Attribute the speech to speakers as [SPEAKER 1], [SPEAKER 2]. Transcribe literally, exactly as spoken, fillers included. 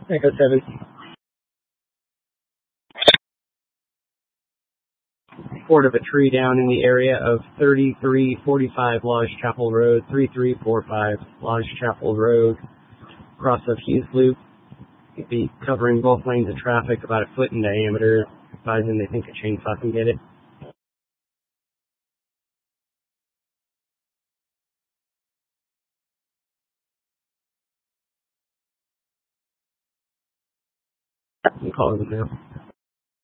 [SPEAKER 1] Echo seven. Report of a tree down in the area of thirty-three forty-five Lodge Chapel Road, thirty-three forty-five Lodge Chapel Road, cross of Hughes Loop. It'd be covering both lanes of traffic about a foot in diameter, advising they think a chainsaw can get it. I'm calling them now.